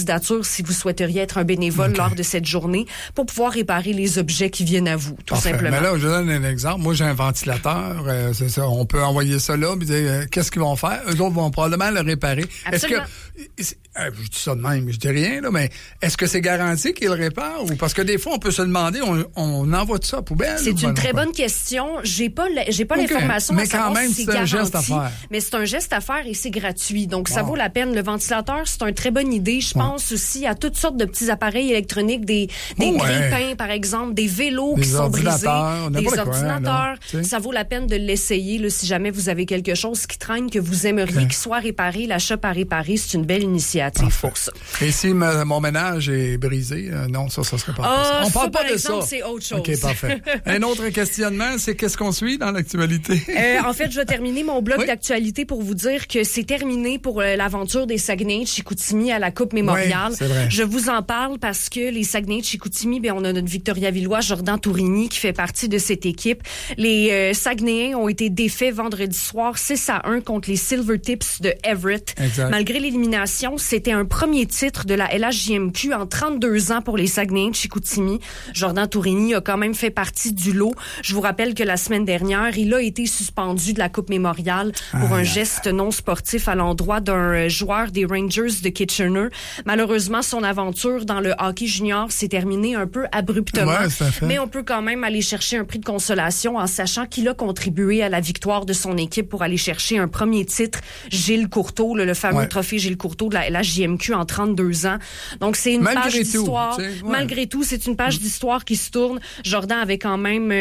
candidature si vous souhaiteriez être un bénévole lors de cette journée pour pouvoir réparer les objets qui viennent à vous, tout simplement. Mais là, je donne un exemple. Moi, j'ai un ventilateur. C'est ça. On peut envoyer ça là et dire qu'est-ce qu'ils vont faire? Eux autres vont probablement le réparer. Absolument. Est-ce que... je dis ça de même, je dis rien, là, mais est-ce que c'est garanti qu'ils le réparent? Ou parce que des fois, on peut se demander, on envoie tout ça à poubelle? C'est une très bonne question. J'ai pas l'information mais à savoir quand même, si c'est un geste à faire. Mais c'est un geste à faire et c'est gratuit. Donc, ça vaut la peine. Le ventilateur, c'est une très bonne idée. Je pense aussi à toutes sortes de petits appareils électroniques, des grille-pains, par exemple, des vélos qui sont brisés, des ordinateurs. Ça vaut la peine de l'essayer, là, si jamais vous avez quelque chose qui traîne, que vous aimeriez qu'il soit réparé. La shop à réparer, c'est une belle initiative pour ça. Et si mon ménage est brisé, non, ça serait pas possible. On parle pas de ça. C'est autre chose. OK, parfait. Un autre questionnement, c'est qu'est-ce qu'on suit dans l'actualité? En fait, je vais terminer mon bloc d'actualité pour vous dire que c'est terminé pour l'aventure des Saguenay-Chicoutimi à la Coupe Mémoriale. Oui, c'est vrai. Je vous en parle parce que les Saguenay-Chicoutimi, on a notre Victoriavillois Jordan Tourigny qui fait partie de cette équipe. Les Saguenayens ont été défaits vendredi soir 6-1 contre les Silvertips de Everett. Exact. Malgré l'élimination, c'était un premier titre de la LHJMQ en 32 ans pour les Saguenay-Chicoutimi. Jordan Tourigny a quand même fait partie du lot. Je vous rappelle que la semaine dernière, il a été suspendu de la Coupe Mémoriale pour un geste non sportif à l'endroit d'un joueur des Rangers de Kitchener. Malheureusement, son aventure dans le hockey junior s'est terminée un peu abruptement. Mais on peut quand même aller chercher un prix de consolation en sachant qu'il a contribué à la victoire de son équipe pour aller chercher un premier titre, Gilles Courteau, le fameux trophée Gilles Courteau de la LHJMQ en 32 ans. Donc, c'est une page d'histoire. Malgré tout, c'est une page d'histoire qui se tourne. Jordan avait quand même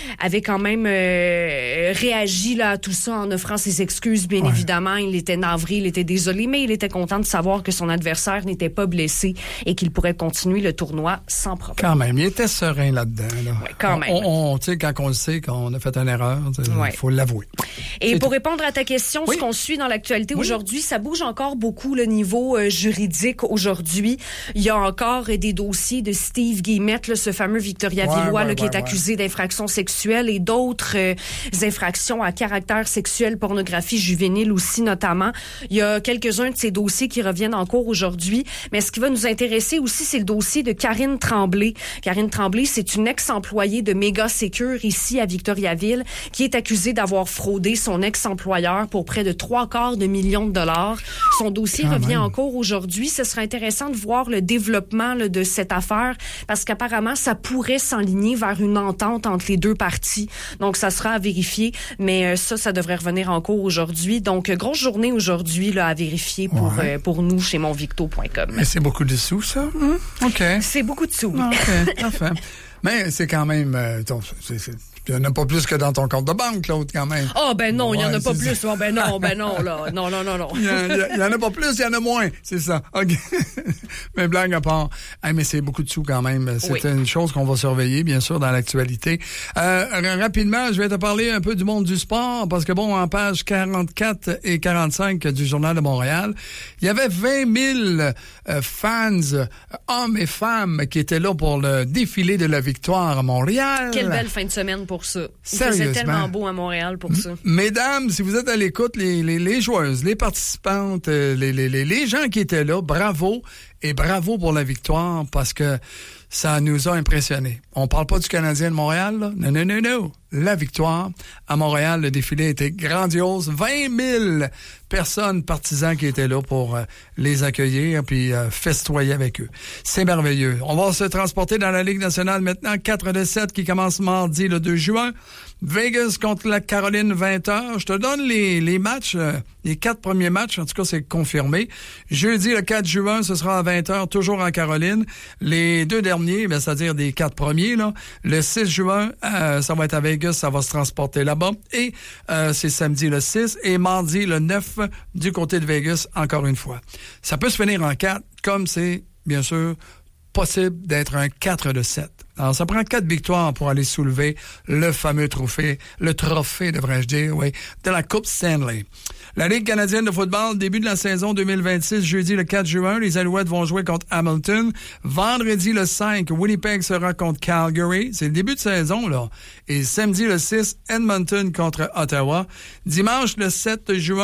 réagi là, à tout ça en offrant ses excuses, bien évidemment. Il était navré, il était désolé, mais il était content de savoir que son adversaire n'était pas blessé et qu'il pourrait continuer le tournoi sans problème. Quand même, il était serein là-dedans. Là. Ouais, quand même. Quand on le sait qu'on a fait une erreur, il faut l'avouer. Et pour répondre à ta question, ce qu'on suit dans l'actualité aujourd'hui, ça bouge encore beaucoup le niveau juridique aujourd'hui. Il y a encore des dossiers de Steve Guillemette, ce fameux Victoriavillois qui est accusé d'infractions sexuelles et d'autres infractions à caractère sexuel, pornographie juvénile aussi notamment. Il y a quelques-uns de ces dossiers qui reviennent en cours aujourd'hui. Mais ce qui va nous intéresser aussi, c'est le dossier de Karine Tremblay. Karine Tremblay, c'est une ex-employée de Méga Secure ici à Victoriaville qui est accusée d'avoir fraudé son ex-employeur pour près de 3/4 million de dollars. Son dossier revient en cours aujourd'hui. Ce sera intéressant de voir le développement de cette affaire parce qu'apparemment, ça pourrait s'enligner vers une entente entre les deux parties. Donc, ça sera à vérifier. Mais ça devrait revenir en cours aujourd'hui. Donc, grosse journée aujourd'hui là, à vérifier pour nous chez monvicto.com. Mais c'est beaucoup de sous, ça? OK. C'est beaucoup de sous. OK, parfait. Mais c'est quand même... il n'y en a pas plus que dans ton compte de banque, Claude, quand même. Ah, ben non, il n'y en a pas plus. Oh, ben non, là. Non. Il y en a pas plus, il y en a moins. C'est ça. OK. Mais blague à part. Mais c'est beaucoup de sous quand même. C'est une chose qu'on va surveiller, bien sûr, dans l'actualité. Rapidement, je vais te parler un peu du monde du sport, parce que en page 44 et 45 du Journal de Montréal, il y avait 20 000 fans, hommes et femmes, qui étaient là pour le défilé de la victoire à Montréal. Quelle belle fin de semaine pour ça. Il faisait tellement beau à Montréal pour ça. Mesdames, si vous êtes à l'écoute, les joueuses, les participantes, les gens qui étaient là, bravo et bravo pour la victoire parce que ça nous a impressionnés. On parle pas du Canadien de Montréal, là. Non. La victoire à Montréal, le défilé était grandiose. 20 000 personnes, partisans qui étaient là pour les accueillir puis festoyer avec eux. C'est merveilleux. On va se transporter dans la Ligue nationale maintenant. 4-7 qui commence mardi le 2 juin. Vegas contre la Caroline, 20h. Je te donne les matchs, les 4 premiers matchs. En tout cas, c'est confirmé. Jeudi, le 4 juin, ce sera à 20h, toujours en Caroline. Les 2 derniers, c'est-à-dire des 4 premiers, là. Le 6 juin, ça va être à Vegas, ça va se transporter là-bas. Et c'est samedi le 6 et mardi le 9 du côté de Vegas, encore une fois. Ça peut se finir en 4, comme c'est, bien sûr, possible d'être un 4-7. Alors, ça prend 4 victoires pour aller soulever le fameux trophée, devrais-je dire, de la Coupe Stanley. La Ligue canadienne de football, début de la saison 2026, jeudi le 4 juin, les Alouettes vont jouer contre Hamilton. Vendredi le 5, Winnipeg sera contre Calgary. C'est le début de saison, là. Et samedi le 6, Edmonton contre Ottawa. Dimanche le 7 juin,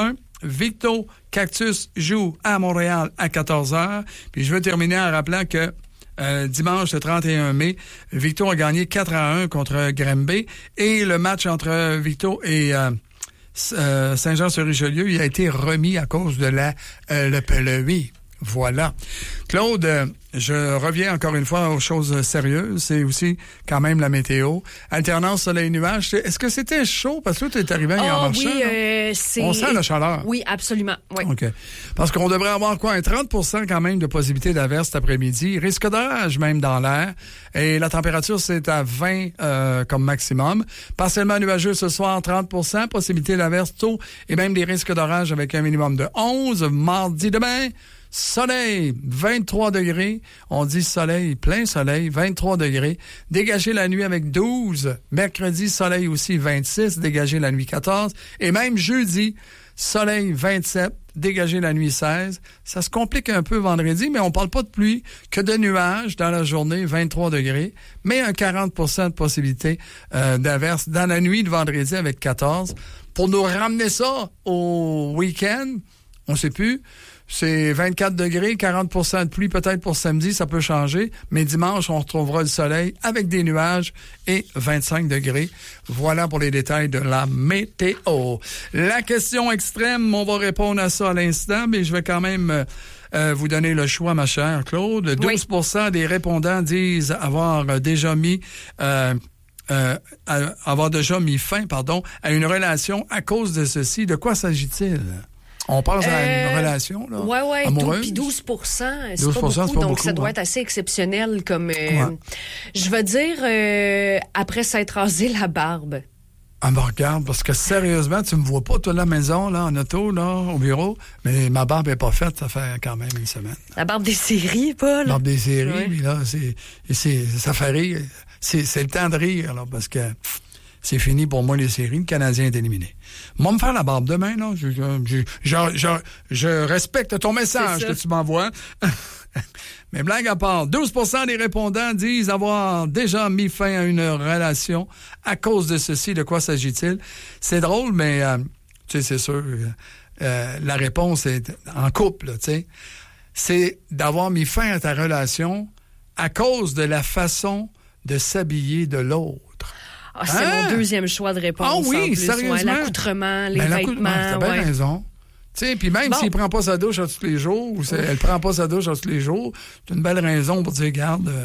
Victo Cactus joue à Montréal à 14h. Puis je veux terminer en rappelant que dimanche le 31 mai, Victo a gagné 4-1 contre Granby. Et le match entre Victo et Saint-Jean-sur-Richelieu, il a été remis à cause de le PLEI. Voilà. Claude, je reviens encore une fois aux choses sérieuses. C'est aussi quand même la météo. Alternance soleil-nuage. Est-ce que c'était chaud? Parce que tu es arrivé hier en marchant. Oui, on sent la chaleur. Oui, absolument. Oui. OK. Parce qu'on devrait avoir quoi? Un 30% quand même de possibilité d'averse cet après-midi. Risque d'orage même dans l'air. Et la température, c'est à 20 comme maximum. Partiellement nuageux ce soir, 30%. Possibilité d'averse tôt. Et même des risques d'orage avec un minimum de 11. Mardi demain, soleil, 23 degrés. On dit soleil, plein soleil, 23 degrés. Dégagé la nuit avec 12. Mercredi, soleil aussi, 26. Dégagé la nuit, 14. Et même jeudi, soleil, 27. Dégagé la nuit, 16. Ça se complique un peu vendredi, mais on parle pas de pluie, que de nuages dans la journée, 23 degrés. Mais un 40% de possibilité d'averse dans la nuit de vendredi avec 14. Pour nous ramener ça au week-end, on sait plus. C'est 24 degrés, 40% de pluie peut-être pour samedi, ça peut changer. Mais dimanche, on retrouvera le soleil avec des nuages et 25 degrés. Voilà pour les détails de la météo. La question extrême, on va répondre à ça à l'instant, mais je vais quand même vous donner le choix, ma chère Claude. 12% des répondants disent avoir déjà mis... avoir déjà mis fin, à une relation à cause de ceci. De quoi s'agit-il? On pense à une relation, là, amoureuse. Puis 12%, c'est pas beaucoup, donc ça doit être assez exceptionnel comme... Je vais dire, après s'être rasé la barbe. Ah, me regarde, parce que sérieusement, tu me vois pas, toi, à la maison, là, en auto, là, au bureau, mais ma barbe est pas faite, ça fait quand même une semaine. La barbe des séries, Paul? La barbe des séries, mais là, ça fait rire. C'est le temps de rire, là, parce que... C'est fini pour moi, les séries. Le Canadien est éliminé. Moi, me faire la barbe demain, là. Je respecte ton message que tu m'envoies. Mais blague à part, 12% des répondants disent avoir déjà mis fin à une relation à cause de ceci. De quoi s'agit-il? C'est drôle, mais, tu sais, c'est sûr, la réponse est en couple, tu sais. C'est d'avoir mis fin à ta relation à cause de la façon de s'habiller de l'autre. Ah, c'est mon deuxième choix de réponse. Ah oui, sérieusement. L'accoutrement, les vêtements. T'as bien raison. Tu sais, puis même s'il prend pas sa douche à tous les jours, ou elle prend pas sa douche à tous les jours, c'est une belle raison pour dire, regarde,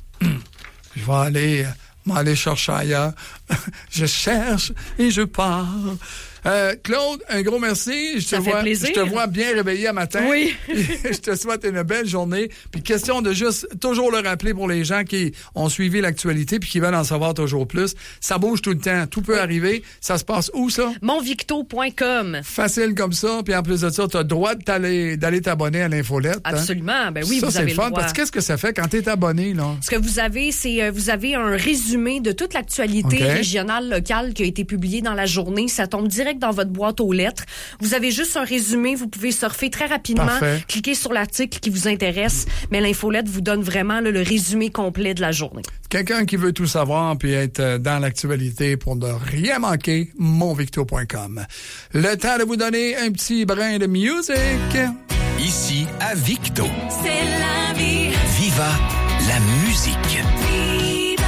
je vais aller chercher ailleurs. Je cherche et je pars. Claude, un gros merci. Je te vois bien réveillé à matin. Oui. Je te souhaite une belle journée. Puis question de juste toujours le rappeler pour les gens qui ont suivi l'actualité puis qui veulent en savoir toujours plus. Ça bouge tout le temps. Tout peut arriver. Ça se passe où, ça? Monvicto.com. Facile comme ça. Puis en plus de ça, tu as le droit d'aller t'abonner à l'infolette. Absolument. Ben oui, ça, vous avez le droit. Ça, c'est fun. Parce que qu'est-ce que ça fait quand tu es abonné, là? Ce que vous avez, c'est vous avez un résumé de toute l'actualité régionale, locale qui a été publiée dans la journée. Ça tombe direct dans votre boîte aux lettres. Vous avez juste un résumé, vous pouvez surfer très rapidement, cliquer sur l'article qui vous intéresse, mais l'infolette vous donne vraiment le résumé complet de la journée. Quelqu'un qui veut tout savoir puis être dans l'actualité pour ne rien manquer, monvicto.com. Le temps de vous donner un petit brin de musique. Ici à Victo. C'est la vie. Viva la musique. Viva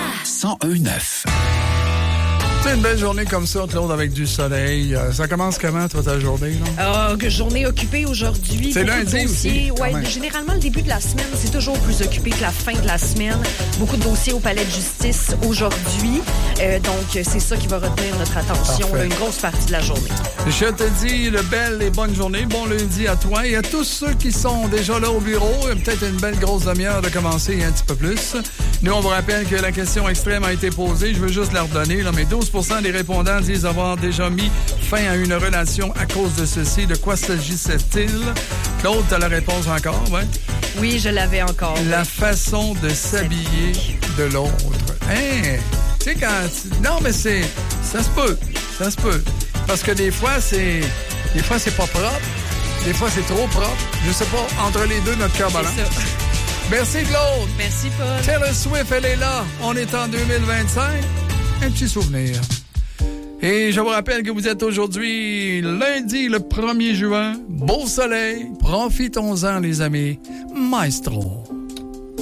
101.9. C'est une belle journée comme ça, Claude, avec du soleil. Ça commence comment, toi, ta journée? Journée occupée aujourd'hui. C'est lundi aussi. Ouais, généralement, le début de la semaine, c'est toujours plus occupé que la fin de la semaine. Beaucoup de dossiers au palais de justice aujourd'hui. Donc, c'est ça qui va retenir notre attention une grosse partie de la journée. Je te dis une belle et bonne journée. Bon lundi à toi et à tous ceux qui sont déjà là au bureau. Peut-être une belle grosse demi-heure de commencer un petit peu plus. Nous, on vous rappelle que la question extrême a été posée. Je veux juste la redonner, là, mais 12% des répondants disent avoir déjà mis fin à une relation à cause de ceci. De quoi s'agissait-il? Claude, t'as la réponse encore, ouais? Oui, je l'avais encore. La façon de s'habiller de l'autre. Hein? Tu sais, non, mais ça se peut. Ça se peut. Parce que des fois, c'est pas propre. Des fois, c'est trop propre. Je sais pas, entre les deux, notre cœur balance. Merci, Claude. Merci, Paul. Taylor Swift, elle est là. On est en 2025. Un petit souvenir. Et je vous rappelle que vous êtes aujourd'hui lundi le 1er juin. Beau soleil. Profitons-en, les amis. Maestro.